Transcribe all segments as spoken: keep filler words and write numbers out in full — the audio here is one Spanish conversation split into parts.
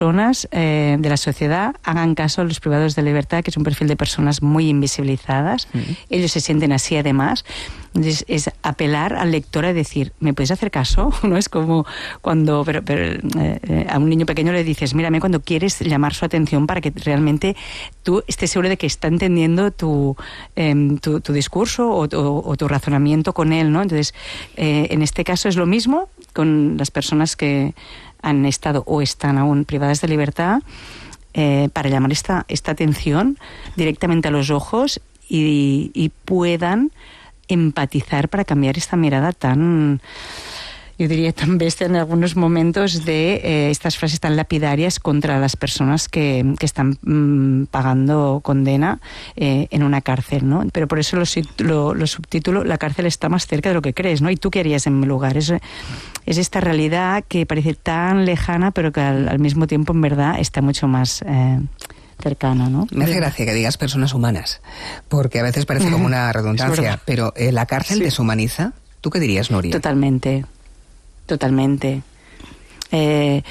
personas eh, de la sociedad hagan caso a los privados de libertad, que es un perfil de personas muy invisibilizadas. Mm. Ellos se sienten así además. Entonces es apelar al lector a decir, ¿me puedes hacer caso? No es como cuando pero, pero, eh, a un niño pequeño le dices, mírame cuando quieres llamar su atención para que realmente tú estés seguro de que está entendiendo tu, eh, tu, tu discurso o, o, o tu razonamiento con él, ¿no? Entonces, eh, en este caso es lo mismo con las personas que han estado o están aún privadas de libertad, eh, para llamar esta, esta atención directamente a los ojos y, y puedan empatizar para cambiar esta mirada tan, yo diría, tan bestia en algunos momentos de eh, estas frases tan lapidarias contra las personas que, que están mmm, pagando condena eh, en una cárcel, ¿no? Pero por eso lo, lo, lo subtítulo, la cárcel está más cerca de lo que crees, ¿no? ¿Y tú qué harías en mi lugar? Es, es esta realidad que parece tan lejana, pero que al, al mismo tiempo, en verdad, está mucho más Eh, cercano, ¿no? Me hace gracia que digas personas humanas, porque a veces parece como una redundancia, pero eh, ¿la cárcel sí. deshumaniza? ¿Tú qué dirías, Nuria? Totalmente, totalmente. Eh,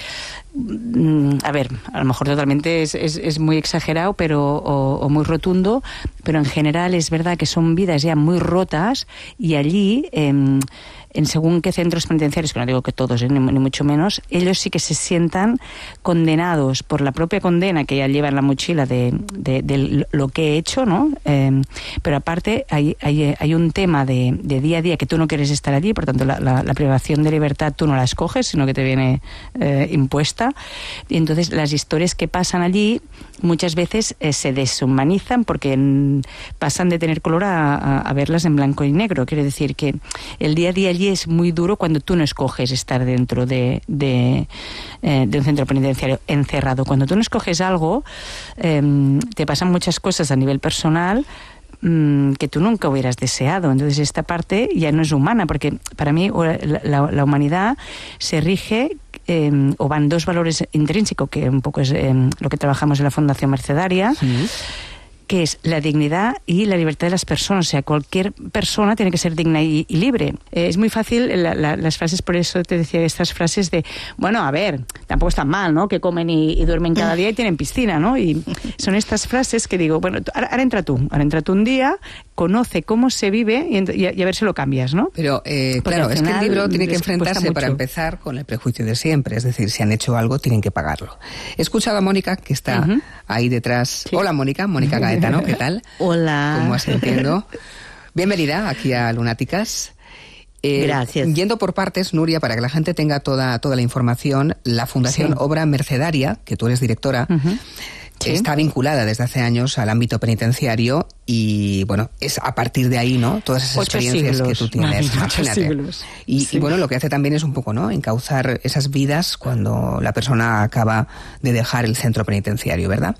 a ver, a lo mejor totalmente es, es, es muy exagerado pero o, o muy rotundo, pero en general es verdad que son vidas ya muy rotas y allí... Eh, en según qué centros penitenciarios, que no digo que todos, eh, ni, ni mucho menos, ellos sí que se sientan condenados por la propia condena que ya lleva en la mochila de, de, de lo que he hecho, ¿no? Eh, pero aparte hay, hay, hay un tema de, de día a día que tú no quieres estar allí, por tanto la, la, la privación de libertad tú no la escoges, sino que te viene eh, impuesta. Y entonces las historias que pasan allí muchas veces eh, se deshumanizan porque en, pasan de tener color a, a, a verlas en blanco y negro. Quiere decir que el día a día allí es muy duro cuando tú no escoges estar dentro de, de, eh, de un centro penitenciario encerrado. Cuando tú no escoges algo, eh, te pasan muchas cosas a nivel personal mmm, que tú nunca hubieras deseado. Entonces esta parte ya no es humana, porque para mí la, la, la humanidad se rige eh, o van dos valores intrínsecos, que un poco es eh, lo que trabajamos en la Fundación Mercedaria, sí, que es la dignidad y la libertad de las personas. O sea, cualquier persona tiene que ser digna y, y libre. Eh, es muy fácil, la, la, las frases, por eso te decía estas frases de, bueno, a ver, tampoco es tan mal, ¿no?, que comen y, y duermen cada día y tienen piscina, ¿no? Y son estas frases que digo, bueno, ahora, ahora entra tú, ahora entra tú un día, conoce cómo se vive y, y, a, y a ver si lo cambias, ¿no? Pero, eh, claro, es que el libro tiene que enfrentarse, para empezar, con el prejuicio de siempre. Es decir, si han hecho algo, tienen que pagarlo. He escuchado a Mónica, que está uh-huh. ahí detrás. Sí. Hola, Mónica, Mónica Gaetano, ¿qué tal? Hola. ¿Cómo vas sintiendo? Bienvenida aquí a Lunáticas. Eh, Gracias. Yendo por partes, Nuria, para que la gente tenga toda, toda la información, la Fundación sí. Obra Mercedaria, que tú eres directora, uh-huh. Sí. está vinculada desde hace años al ámbito penitenciario y, bueno, es a partir de ahí, ¿no?, todas esas ocho experiencias siglos. que tú tienes. Imagínate. Y, sí. y, bueno, lo que hace también es un poco, ¿no?, encauzar esas vidas cuando la persona acaba de dejar el centro penitenciario, ¿verdad?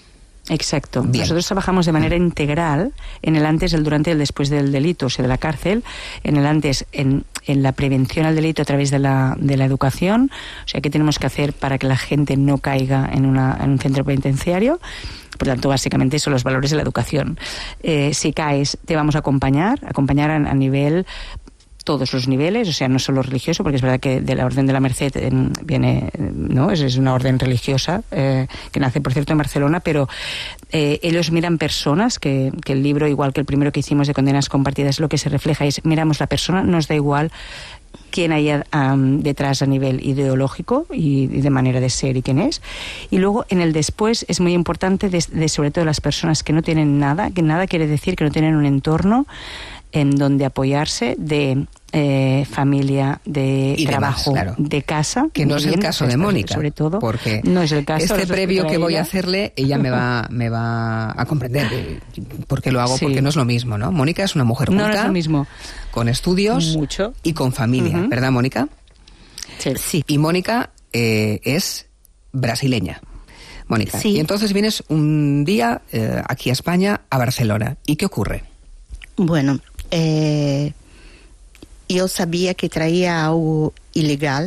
Exacto. Bien. Nosotros trabajamos de manera integral en el antes, el durante y el después del delito, o sea, de la cárcel. En el antes, en, en la prevención al delito a través de la, de la educación. O sea, ¿qué tenemos que hacer para que la gente no caiga en, una, en un centro penitenciario? Por tanto, básicamente son los valores de la educación. Eh, si caes, te vamos a acompañar, acompañar a, a nivel... todos los niveles, o sea, no solo religioso, porque es verdad que de la Orden de la Merced eh, viene, ¿no?, es, es una orden religiosa eh, que nace, por cierto, en Barcelona, pero eh, ellos miran personas, que, que el libro, igual que el primero que hicimos de Condenas Compartidas, lo que se refleja es, miramos la persona, nos da igual quién hay um, detrás a nivel ideológico y, y de manera de ser y quién es. Y luego en el después es muy importante, de, de, sobre todo las personas que no tienen nada, que nada quiere decir que no tienen un entorno en donde apoyarse, de eh, familia, de y trabajo, demás, claro. de casa. Que no es el caso de Mónica, sobre todo, porque no es el caso, este previo que voy a hacerle, ella me va, me va a comprender por qué lo hago, sí. porque no es lo mismo, ¿no? Mónica es una mujer culta, no, no es lo mismo. con estudios Mucho. y con familia, uh-huh. ¿verdad, Mónica? Sí. sí. Y Mónica eh, es brasileña. Mónica, sí. y entonces vienes un día eh, aquí a España, a Barcelona. ¿Y qué ocurre? Bueno, eh, eu sabia que traía algo ilegal.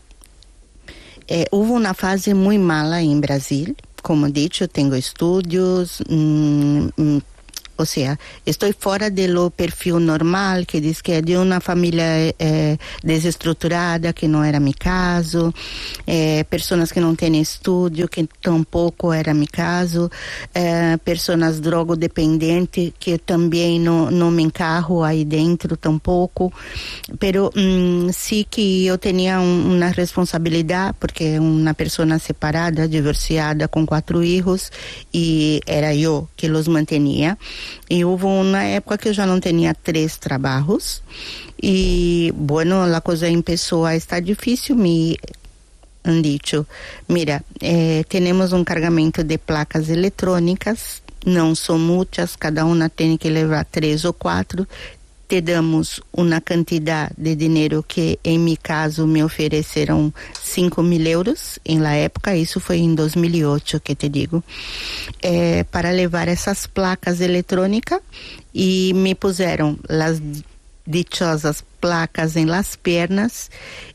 Eh, houve uma fase muito mala em Brasil. Como dito, eu tenho estudos, hum, hum, o sea, estoy fuera de lo perfil normal, que diz que é de uma família eh, desestruturada, que não era mi caso, eh, pessoas que não têm estudo, que tampouco era mi caso, eh, pessoas drogodependentes, que também não, não me encarro aí dentro tampouco, pero mm, sí que eu tinha um, uma responsabilidade, porque uma pessoa separada, divorciada, com quatro filhos, e era eu que os mantinha. E houve uma época que eu já não tinha três trabalhos, e, bueno, a coisa começou a estar difícil. Me han dicho, mira, eh, temos um cargamento de placas eletrônicas, não são muitas, cada uma tem que levar três ou quatro. Te damos uma quantidade de dinheiro que, em meu caso, me ofereceram cinco mil euros em la época, isso foi em dois mil e oito, que te digo, é, para levar essas placas eletrônicas, e me puseram as dichosas placas em las pernas.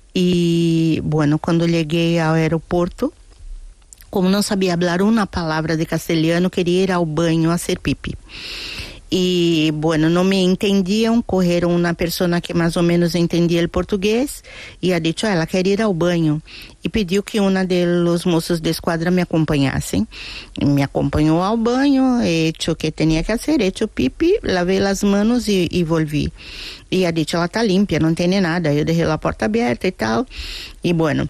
E, bueno, quando cheguei ao aeroporto, como não sabia falar uma palavra de castelhano, queria ir ao banho a ser pipi. E, bueno, não me entendiam, correram uma pessoa que mais ou menos entendia o português e ha dicho, ah, ela quer ir ao banho, e pediu que uma dos moços de esquadra me acompanhassem. Me acompanhou ao banho, hecho o que tinha que fazer, hecho pipi, lavei as mãos e, e volvi. E ha dicho, ela está limpa, não tem nada. Eu deixei a porta aberta e tal, e, bueno,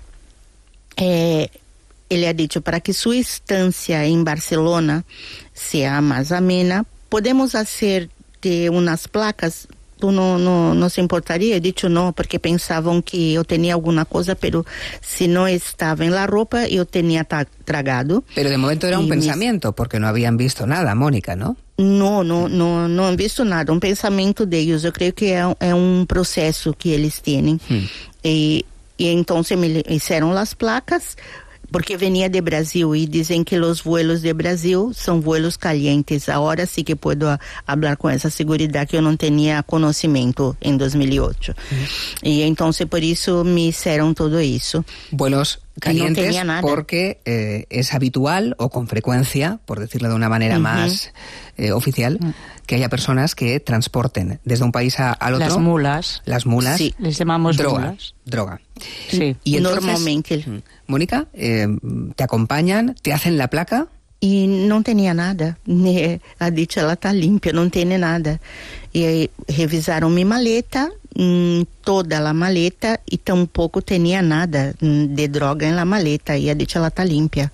é, ele ha dicho, para que sua estância em Barcelona seja mais amena, podemos fazer de umas placas, tu não, não, não se importaria? He dicho não, porque pensavam que eu tinha alguma coisa, pero se não estava em la roupa, eu tinha tragado. Pero de momento era un pensamento, porque no habían visto nada, Mónica, ¿no? Não, não, não, não han visto nada, um pensamento deles, eu creio que é, é um processo que eles têm. Hum. E, e então me fizeram as placas, porque venia de Brasil, e dizem que os vuelos de Brasil são vuelos calientes. Agora sim que posso falar com essa segurança, que eu não tinha conhecimento em dois mil e oito. Uhum. E então, por isso, me disseram tudo isso. Vuelos calientes, no porque eh, es habitual o con frecuencia, por decirlo de una manera uh-huh. más eh, oficial, uh-huh. que haya personas que transporten desde un país a, al otro. Las mulas. Las mulas. Sí, les llamamos droga, mulas. Droga. Sí, y entonces, normalmente. Mónica, eh, ¿te acompañan? ¿Te hacen la placa? E não tinha nada. A dicha, ela está limpa, não tem nada. E aí, revisaram minha maleta, hum, toda a maleta, e tampouco tinha nada hum, de droga na maleta. E a dicha, ela está limpa.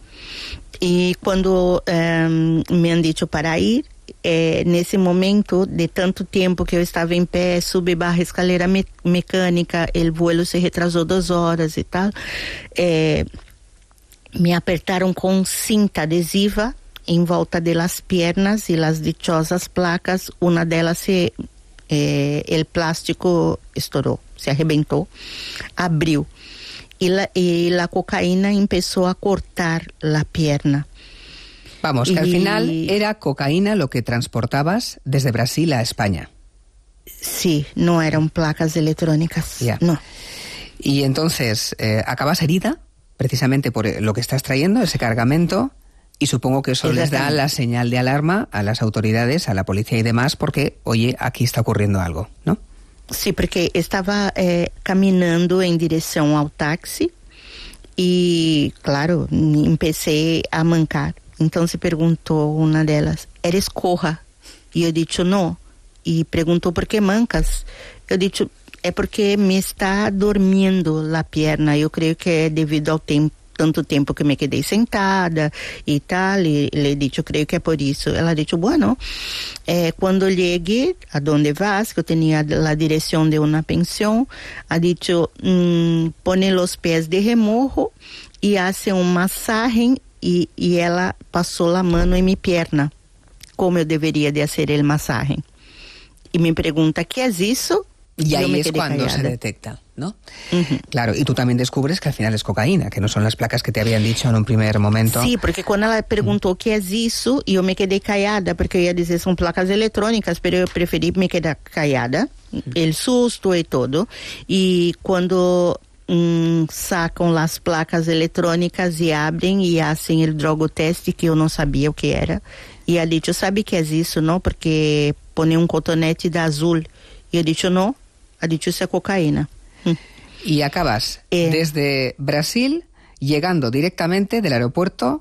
E quando um, me han dicho para ir, é, nesse momento de tanto tempo que eu estava em pé, subi barra escalera me- mecânica, o vuelo se retrasou duas horas e tal, é, me apertaram com cinta adesiva em volta das pernas e as dichosas placas. Uma delas se eh, el plástico estourou, se arrebentou, abriu, e la, e la cocaína começou a cortar a perna. Vamos, que y... al final era cocaína lo que transportabas desde Brasil a España. Sí, no eran placas electrónicas, yeah. no. Y entonces, eh, ¿acabas herida? Precisamente por lo que estás trayendo, ese cargamento, y supongo que eso les da la señal de alarma a las autoridades, a la policía y demás, porque, oye, aquí está ocurriendo algo, ¿no? Sí, porque estaba eh, caminando en dirección al taxi y, claro, empecé a mancar. Entonces preguntó una de ellas, ¿eres coja? Y yo he dicho, no. Y preguntó, ¿por qué mancas? Yo he dicho, é porque me está dormindo a perna. Eu creio que é devido ao tempo, tanto tempo que me quedei sentada e tal. E ele disse, eu creio que é por isso. Ela disse, bueno, eh, quando chegue a donde vas, que eu tinha a direção de uma pensão, ha dicho, mm, pone os pés de remorro e hace um massagem, e, e ela passou a mão em minha perna, como eu deveria de fazer el massagem. E me pergunta, ¿qué es isso? Y ahí es cuando callada. Se detecta, ¿no? Uh-huh. Claro, y tú también descubres que al final es cocaína, que no son las placas que te habían dicho en un primer momento. Sí, porque cuando ela perguntou o uh-huh. que é isso, e eu me quedei callada, porque eu ia dizer são placas eletrônicas, pero eu preferi me quedar callada, uh-huh. el susto e todo. E quando hum, sacam as placas eletrônicas e abrem e hacen o drogoteste, que eu não sabia o que era. E ela disse, sabe o que é isso, não? Porque põe um cotonete de azul. E eu disse, não. Ela disse, isso é cocaína. Hum. Y acabas eh. desde Brasil llegando directamente del aeropuerto